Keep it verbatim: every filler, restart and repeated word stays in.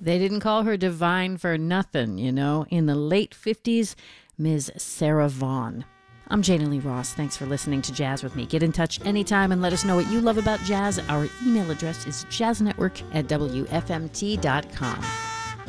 They didn't call her divine for nothing, you know. In the late fifties, Miz Sarah Vaughan. I'm Jana Lee Ross. Thanks for listening to Jazz with me. Get in touch anytime and let us know what you love about jazz. Our email address is jazznetwork at w f m t dot com.